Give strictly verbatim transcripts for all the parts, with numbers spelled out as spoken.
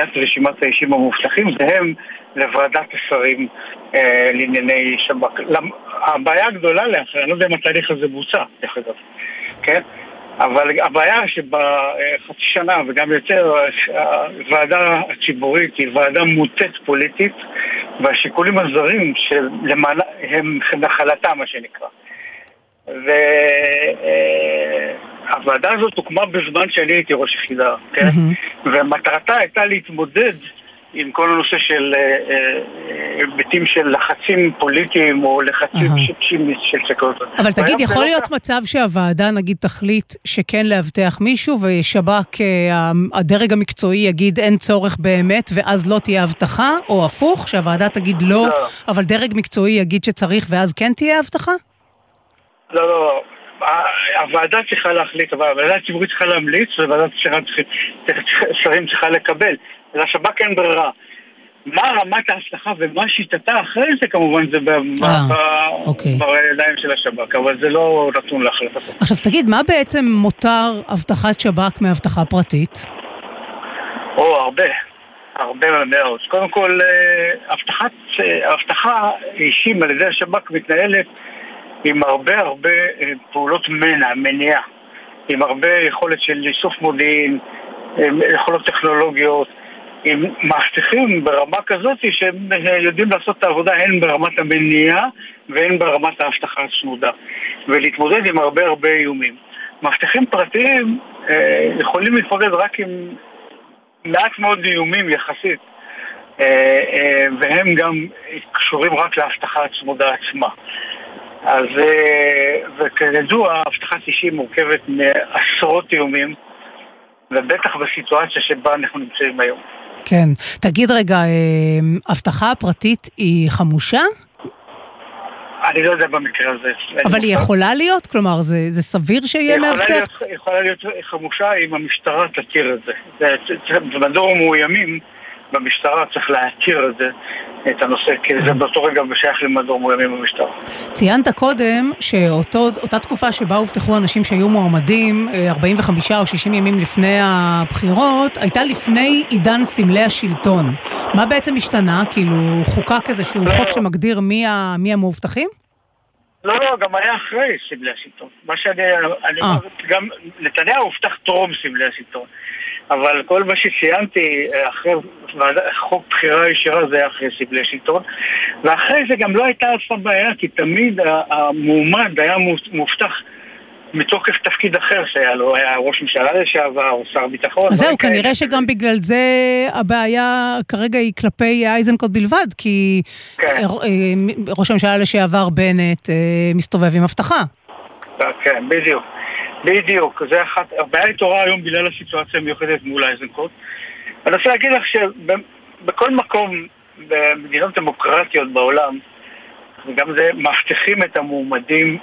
בניית רשימת האישים המובטחים, והם לוועדת השרים אה, לענייני שב"כ. הבעיה הגדולה לאחר, אני לא יודע אם התהליך הזה בוצע, דרך אגב, כן? אבל הבעיה שבחצי שנה וגם יותר, הוועדה הציבורית היא ועדה מוטת פוליטית, והשיקולים הזרים הם נחלתה, מה שנקרא. והוועדה הזאת הוקמה בזמן שאני הייתי ראש יחידה, כן? ומטרתה הייתה להתמודד עם כל הנושא של היבטים של לחצים פוליטיים או לחצים של סקרות. אבל תגיד, יכול להיות מצב שהוועדה נגיד תחליט שכן להבטח מישהו ושב"כ הדרג המקצועי יגיד אין צורך באמת ואז לא תהיה הבטחה, או הפוך, שהוועדה תגיד לא, אבל דרג מקצועי יגיד שצריך ואז כן תהיה הבטחה? לא, לא. הוועדה צריכה להחליט, אבל הוועדה הציבורית צריכה להמליץ, וועדת שרים צריכה לקבל. לשב"כ אין ברירה. מה רמת ההצלחה ומה שיטתה אחרי זה, כמובן, זה בידיים של השב"כ, אבל זה לא נתון להחלטה. עכשיו, תגיד, מה בעצם מותר הבטחת שב"כ מהבטחה פרטית? או, הרבה. הרבה מאוד. קודם כל, הבטחת, הבטחה אישים על ידי השב"כ מתנהלת עם הרבה הרבה פעולות מנע, מניעה. עם הרבה יכולת של איסוף מודיעין, יכולות טכנולוגיות, עם מאבטחים ברמה כזאת שהם יודעים לעשות את העבודה הן ברמת המניעה והן ברמת ההבטחה הצמודה, ולהתמודד עם הרבה הרבה איומים. מאבטחים פרטיים אה, יכולים להתמודד רק עם מעט מאוד איומים יחסית, אה, אה, והם גם קשורים רק להבטחה הצמודה עצמה. אז אה, וכידוע, ההבטחת אישים מורכבת מעשרות איומים, ובטח בסיטואציה שבה אנחנו נמצאים היום. כן. תגיד רגע, הבטחה הפרטית היא חמושה? אני לא יודע במקרה הזה. אבל היא יכולה להיות? כלומר, זה, זה סביר שיהיה מאבטח? היא יכולה להיות חמושה אם המשטרה תכיר את זה. במדור מאוימים, במשטרה צריך להכיר את זה, את הנושא, כי זה באותו רגע בשייך למדור מאוימים במשטרה. ציינת קודם שאותה תקופה שבה הובטחו אנשים שהיו מועמדים ארבעים וחמישה או שישים ימים לפני הבחירות, הייתה לפני עידן סמלי השלטון. מה בעצם השתנה? כאילו חוקק איזשהו חוק שמגדיר מי המובטחים? לא, לא, גם היה אחרי סמלי השלטון. מה שאני, אני גם, נתניהו הובטח טרום סמלי השלטון. אבל כל מה שציינתי אחרי חוק בחירה ישירה זה היה אחרי סמלי שלטון, ואחרי זה גם לא הייתה אף פעם בעיה, כי תמיד המועמד היה מובטח מתוקף תפקיד אחר שהיה לו, היה ראש ממשלה לשעבר או שר ביטחון. אז זהו, כנראה שגם בגלל זה הבעיה כרגע היא כלפי איזנקוט בלבד, כי ראש הממשלה לשעבר בנט מסתובב עם הבטחה. כן, בדיוק. בדיוק, זה אחת, הבעיה התעוררה היום בגלל הסיטואציה המיוחדת מול איזנקוט. אני רוצה להגיד לך שבכל מקום במדינות דמוקרטיות בעולם, וגם זה מבטיחים את המועמדים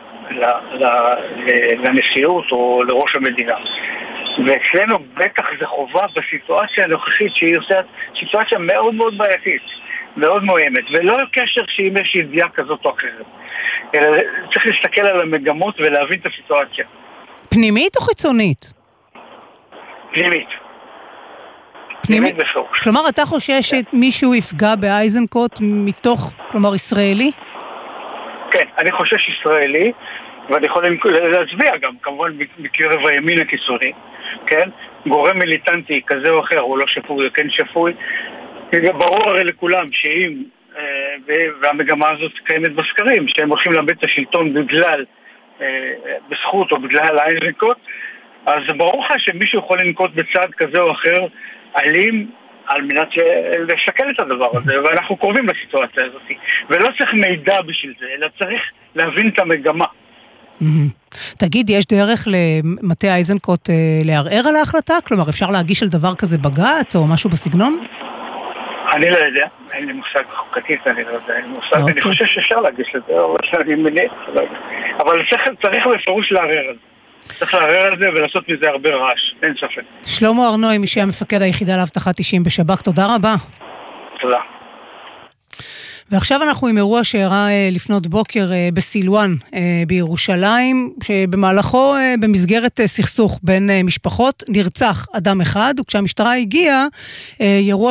לנשיאות או לראש המדינה. ואצלנו בטח זה חובה בסיטואציה הנוכחית שהיא עושה סיטואציה מאוד מאוד בעייתית, מאוד מועמת, ולא קשר שאם יש ידיעה כזאת או אחרת. אלא צריך להסתכל על המגמות ולהבין את הסיטואציה. פנימית או חיצונית? פנימית. פנימית בפירוש. כלומר, אתה חושש שמישהו יפגע באיזנקוט מתוך, כלומר, ישראלי? כן, אני חושש ישראלי, ואני יכול להצביע גם, כמובן, בקרב הימין הקיצוני, כן? גורם מיליטנטי כזה או אחר, הוא לא שפוי, כן שפוי. ברור הרי לכולם שאם, והמגמה הזאת קיימת בסקרים, שהם הולכים לאבד את השלטון בגלל בזכות או בגלל איזנקוט, אז ברור לך שמישהו יכול לנקוט בצעד כזה או אחר אלים על מנת לשקל את הדבר הזה, ואנחנו קרובים לסיטואציה הזאת, ולא צריך מידע בשביל זה, אלא צריך להבין את המגמה. תגיד, יש דרך למטה איזנקוט לערער על ההחלטה? כלומר, אפשר להגיש על דבר כזה בג"ץ או משהו בסגנון? אני לא יודע, אין לי מושג חוקתית, אני לא יודע, אין לי מושג, אני חושב שאפשר להגיש לזה, אבל אני מניח, אבל צריך בפירוש לערער על זה. צריך לערער על זה ולעשות מזה הרבה רעש, אין ספק. שלמה ארנוי, מי שהיה מפקד היחידה לאבטחת אישים בשב"כ, תודה רבה. תודה. ועכשיו אנחנו עם אירוע שאירע לפנות בוקר בסילואן בירושלים, שבמהלכו במסגרת סכסוך בין משפחות נרצח אדם אחד, וכשהמשטרה הגיעה, אירוע